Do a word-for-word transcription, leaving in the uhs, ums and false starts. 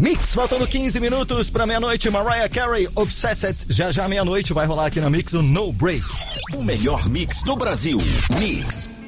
Mix, faltando quinze minutos pra meia-noite, Mariah Carey, Obsessed. Já já meia-noite vai rolar aqui na Mix o No Break. O melhor mix do Brasil. Mix